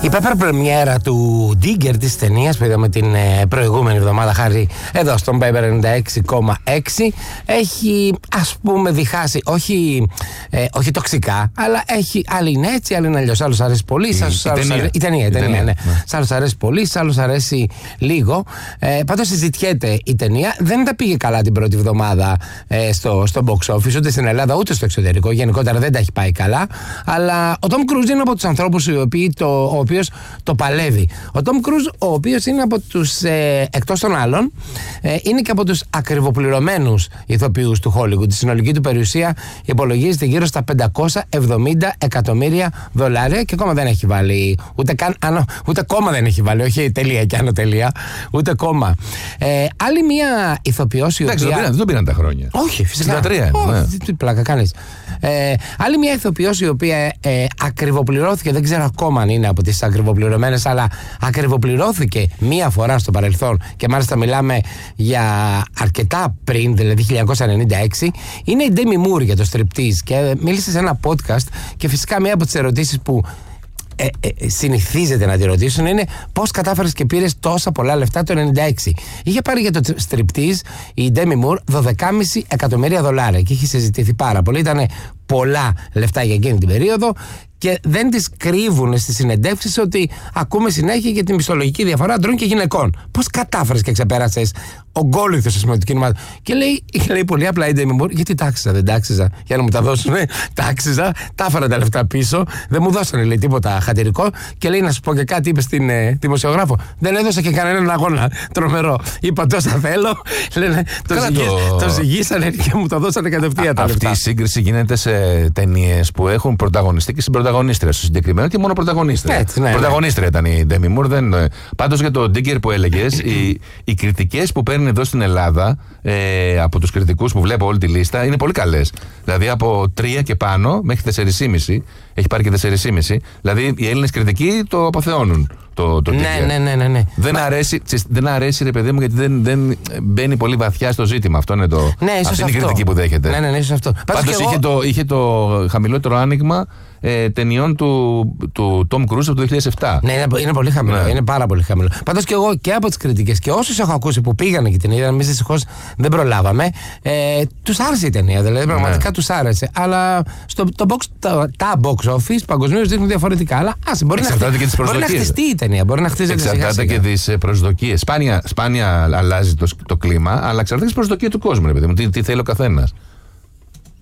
Η πέπερ πρεμιέρα του Digger της ταινίας που είδαμε την προηγούμενη εβδομάδα, χάρη εδώ στον Pepper 96,6, έχει ας πούμε διχάσει, όχι τοξικά, αλλά έχει, άλλοι είναι έτσι, άλλοι είναι αλλιώς. Άλλους αρέσει πολύ, η ταινία, ναι. Σ' άλλους αρέσει πολύ, σ' άλλους αρέσει λίγο. Πάντως συζητιέται η ταινία. Δεν τα πήγε καλά την πρώτη εβδομάδα στο box office, ούτε στην Ελλάδα ούτε στο εξωτερικό. Γενικότερα δεν τα έχει πάει καλά. Αλλά ο Tom Cruise είναι από τους ανθρώπους ο οποίος το παλεύει. Ο Tom Cruise, ο οποίος είναι από τους, εκτός των άλλων, είναι και από τους ακριβοπληρωμένους ηθοποιούς του Hollywood. Η συνολική του περιουσία υπολογίζεται γύρω στα $570 εκατομμύρια και ακόμα δεν έχει βάλει ούτε κόμμα δεν έχει βάλει, όχι τελεία και άνω τελεία, ούτε κόμμα. Άλλη μια ηθοποιός η οποία... Δεν τον πήραν τα χρόνια. Όχι, φυσικά. 63. Τι πλάκα κάνεις. Άλλη μια ηθοποιός η οποία ακριβοπληρώθηκε, δεν ξέρω ακόμα αν είναι από τις ακριβοπληρωμένες, αλλά ακριβοπληρώθηκε μία φορά στο παρελθόν και μάλιστα μιλάμε για αρκετά πριν, δηλαδή 1996, είναι η Demi Moore για το striptease, και μίλησε σε ένα podcast και φυσικά μία από τις ερωτήσεις που συνηθίζεται να τη ρωτήσουν είναι πώς κατάφερες και πήρες τόσα πολλά λεφτά το 96. Είχε πάρει για το striptease η Demi Moore $12,5 εκατομμύρια και είχε συζητηθεί πάρα πολύ. Ήταν πολλά λεφτά για εκείνη την περίοδο και δεν τις κρύβουν στις συνεντεύξεις ότι ακούμε συνέχεια για τη μισθολογική διαφορά αντρών και γυναικών. Πώς κατάφερες και ξεπέρασες ογκόλυθος του κίνημα? Και λέει πολύ απλά η Demi Moore, γιατί τάξιζα, δεν τάξιζα για να μου τα δώσουν. Τάξιζα, τα έφερα τα λεφτά πίσω, δεν μου δώσανε, λέει, τίποτα χατηρικό. Και λέει, να σου πω και κάτι, είπε στην δημοσιογράφο, δεν έδωσα και κανέναν αγώνα. Τρομερό. Είπα τόσα θέλω, λένε, το ζυγίσανε και μου το δώσανε κατευθείαν τα λεφτά. Αυτή η σύγκριση γίνεται σε ταινίες που έχουν πρωταγωνιστή και συμπρωταγωνίστρια. Στο συγκεκριμένο και μόνο πρωταγωνίστρια. Έτσι, ναι, πρωταγωνίστρια ήταν η Demi Moore. Πάντως για το Digger που έλεγες, οι κριτικές που παίρνει εδώ στην Ελλάδα από τους κριτικούς που βλέπω όλη τη λίστα είναι πολύ καλές. Δηλαδή από 3 και πάνω μέχρι 4,5. Έχει πάρει και 4,5. Δηλαδή οι Έλληνες κριτικοί το αποθεώνουν. Ναι. Δεν αρέσει, ρε παιδί μου, γιατί δεν μπαίνει πολύ βαθιά στο ζήτημα. Αυτό είναι αυτή είναι η κριτική που δέχεται. Ναι, ίσως αυτό. Πάντως είχε το χαμηλότερο άνοιγμα ταινιών του Tom Cruise από το 2007. Ναι, είναι πολύ χαμηλό. Ναι. Είναι πάρα πολύ χαμηλό. Πάντως και εγώ και από τις κριτικές και όσους έχω ακούσει που πήγανε και την είδαν, εμείς δυστυχώς δεν προλάβαμε, τους άρεσε η ταινία. Δηλαδή πραγματικά τους άρεσε. Αλλά τα box office παγκοσμίως δείχνουν διαφορετικά. Αλλά μπορεί να χτιστεί η ταινία. Μπορεί να χτίζεται σιγά-σιγά. Εξαρτάται και τις προσδοκίες. Σπάνια αλλάζει το κλίμα, αλλά εξαρτάται τις προσδοκίες του κόσμου. Τι θέλει ο καθένας.